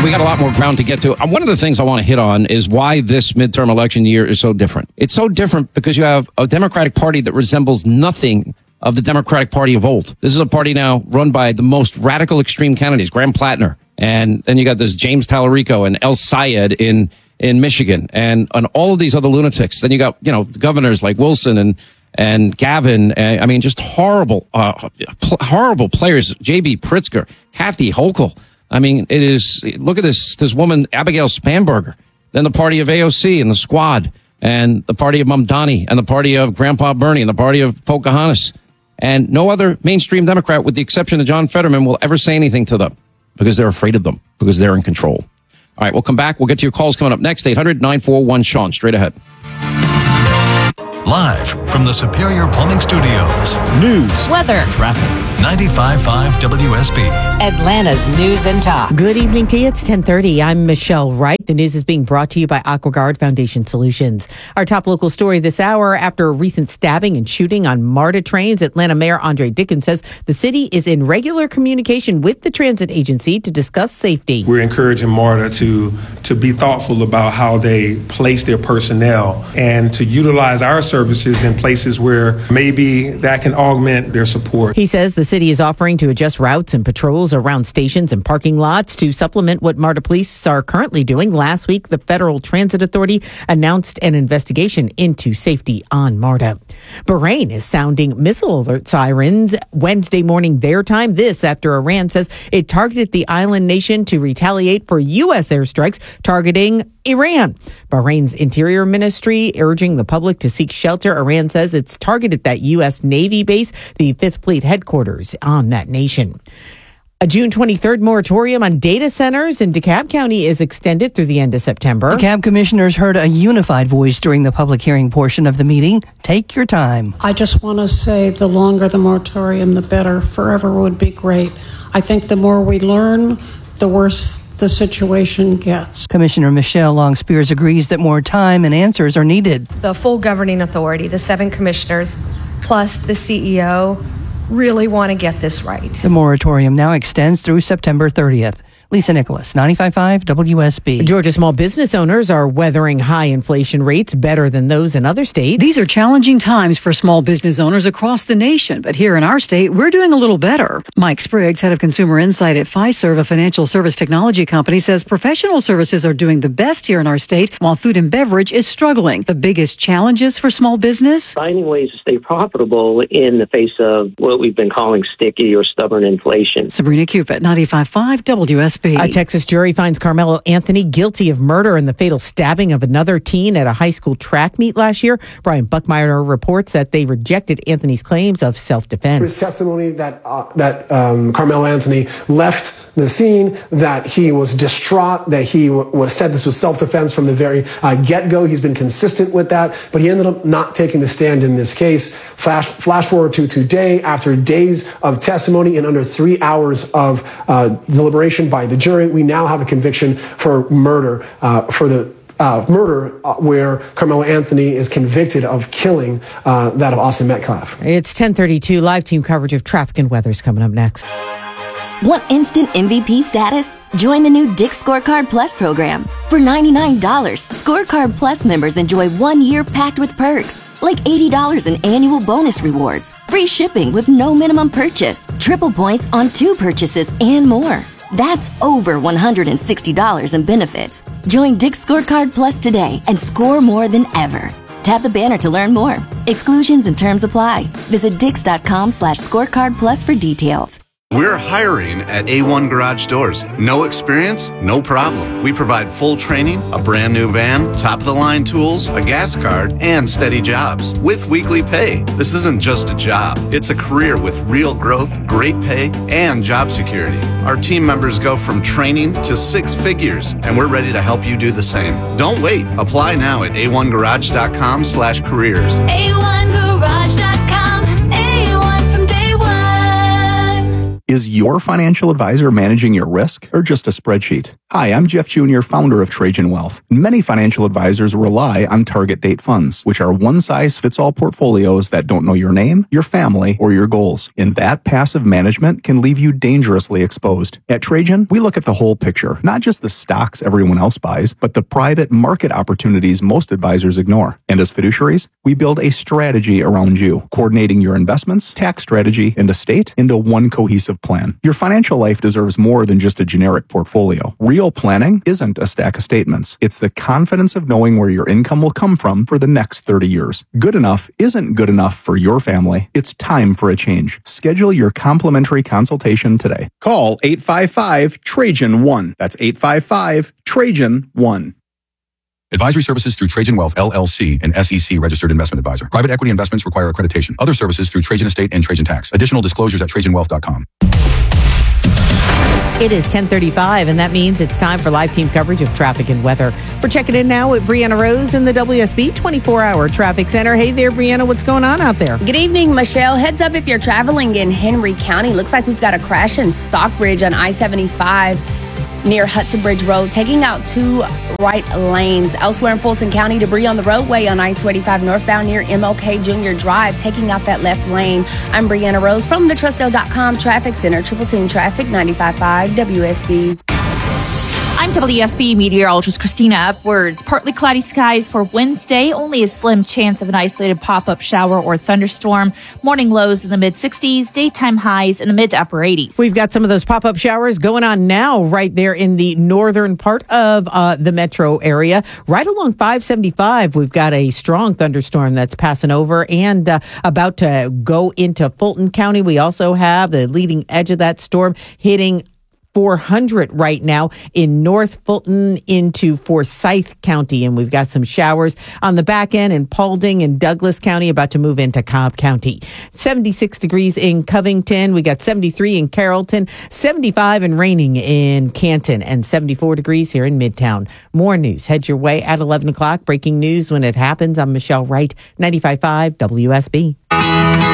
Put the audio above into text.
we got a lot more ground to get to. One of the things I want to hit on is why this midterm election year is so different. It's so different because you have a Democratic Party that resembles nothing of the Democratic Party of old. This is a party now run by the most radical extreme candidates, Graham Plattner. And then you got this James Tallarico and El Sayed in Michigan and all of these other lunatics. Then you got, governors like Wilson and Gavin. I mean, just horrible players. J.B. Pritzker, Kathy Hochul. I mean, it is, look at this woman, Abigail Spanberger. Then the party of AOC and the Squad and the party of Mamdani and the party of Grandpa Bernie and the party of Pocahontas. And no other mainstream Democrat, with the exception of John Fetterman, will ever say anything to them because they're afraid of them, because they're in control. All right, we'll come back. We'll get to your calls coming up next. 800-941-SEAN. Straight ahead. Live from the Superior Plumbing Studios. News, weather, traffic. 95.5 WSB. Atlanta's News and Talk. Good evening to you. It's 10:30. I'm Michelle Wright. The news is being brought to you by AquaGuard Foundation Solutions. Our top local story this hour: after a recent stabbing and shooting on MARTA trains, Atlanta Mayor Andre Dickens says the city is in regular communication with the transit agency to discuss safety. We're encouraging MARTA to be thoughtful about how they place their personnel and to utilize our services in places where maybe that can augment their support. He says the city is offering to adjust routes and patrols around stations and parking lots to supplement what MARTA police are currently doing. Last week, the Federal Transit Authority announced an investigation into safety on MARTA. Bahrain is sounding missile alert sirens Wednesday morning their time. This after Iran says it targeted the island nation to retaliate for U.S. airstrikes targeting Iran. Bahrain's Interior Ministry urging the public to seek shelter. Iran says it's targeted that U.S. Navy base, the Fifth Fleet headquarters on that nation. A June 23rd moratorium on data centers in DeKalb County is extended through the end of September. DeKalb commissioners heard a unified voice during the public hearing portion of the meeting. Take your time. I just want to say the longer the moratorium, the better. Forever would be great. I think the more we learn, the worse the situation gets. Commissioner Michelle Long Spears agrees that more time and answers are needed. The full governing authority, the 7 commissioners, plus the CEO, really want to get this right. The moratorium now extends through September 30th. Lisa Nicholas, 95.5 WSB. Georgia small business owners are weathering high inflation rates better than those in other states. These are challenging times for small business owners across the nation, but here in our state, we're doing a little better. Mike Spriggs, head of consumer insight at Fiserv, a financial service technology company, says professional services are doing the best here in our state, while food and beverage is struggling. The biggest challenges for small business? Finding ways to stay profitable in the face of what we've been calling sticky or stubborn inflation. Sabrina Cupid, 95.5 WSB. A Texas jury finds Carmelo Anthony guilty of murder in the fatal stabbing of another teen at a high school track meet last year. Brian Buckmeyer reports that they rejected Anthony's claims of self-defense. His testimony that Carmelo Anthony left the scene, that he was distraught, that he said this was self-defense from the very get-go. He's been consistent with that, but he ended up not taking the stand in this case. Flash forward to today, after days of testimony and under 3 hours of deliberation by the jury, we now have a conviction for murder, where Carmelo Anthony is convicted of killing that of Austin Metcalf. It's 10:32. Live team coverage of traffic and weather is coming up next. Want instant MVP status? Join the new Dick's Scorecard Plus program. For $99, Scorecard Plus members enjoy 1 year packed with perks, like $80 in annual bonus rewards, free shipping with no minimum purchase, triple points on 2 purchases, and more. That's over $160 in benefits. Join Dick's Scorecard Plus today and score more than ever. Tap the banner to learn more. Exclusions and terms apply. Visit dix.com/scorecard plus for details. We're hiring at A1 Garage Doors. No experience? No problem. We provide full training, a brand new van, top-of-the-line tools, a gas card, and steady jobs with weekly pay. This isn't just a job. It's a career with real growth, great pay, and job security. Our team members go from training to 6 figures, and we're ready to help you do the same. Don't wait. Apply now at a1garage.com/careers. A1garage.com. A1 from day one. Is your financial advisor managing your risk or just a spreadsheet? Hi, I'm Jeff Jr., founder of Trajan Wealth. Many financial advisors rely on target date funds, which are one-size-fits-all portfolios that don't know your name, your family, or your goals. And that passive management can leave you dangerously exposed. At Trajan, we look at the whole picture, not just the stocks everyone else buys, but the private market opportunities most advisors ignore. And as fiduciaries, we build a strategy around you, coordinating your investments, tax strategy, and estate into one cohesive plan. Your financial life deserves more than just a generic portfolio. Real planning isn't a stack of statements. It's the confidence of knowing where your income will come from for the next 30 years. Good enough isn't good enough for your family. It's time for a change. Schedule your complimentary consultation today. Call 855-TRAJAN-1. That's 855-TRAJAN-1. Advisory services through Trajan Wealth, LLC, an SEC registered investment advisor. Private equity investments require accreditation. Other services through Trajan Estate and Trajan Tax. Additional disclosures at TrajanWealth.com. It is 10:35, and that means it's time for live team coverage of traffic and weather. We're checking in now with Brianna Rose in the WSB 24-hour traffic center. Hey there, Brianna, what's going on out there? Good evening, Michelle. Heads up if you're traveling in Henry County. Looks like we've got a crash in Stockbridge on I-75 near Hudson Bridge Road, taking out 2 right lanes. Elsewhere in Fulton County, debris on the roadway on I-25 northbound near MLK Junior Drive, taking out that left lane. I'm Brianna Rose from the Trustdale.com Traffic Center. Triple Team Traffic, 95.5 WSB. I'm WSB meteorologist Christina Upwards. Partly cloudy skies for Wednesday. Only a slim chance of an isolated pop-up shower or thunderstorm. Morning lows in the mid-60s. Daytime highs in the mid to upper 80s. We've got some of those pop-up showers going on now right there in the northern part of the metro area. Right along 575, we've got a strong thunderstorm that's passing over and about to go into Fulton County. We also have the leading edge of that storm hitting 400 right now in North Fulton into Forsyth County. And we've got some showers on the back end in Paulding and Douglas County, about to move into Cobb County. 76 degrees in Covington. We got 73 in Carrollton, 75 and raining in Canton, and 74 degrees here in Midtown. More news head your way at 11 o'clock. Breaking news when it happens. I'm Michelle Wright, 95.5 WSB.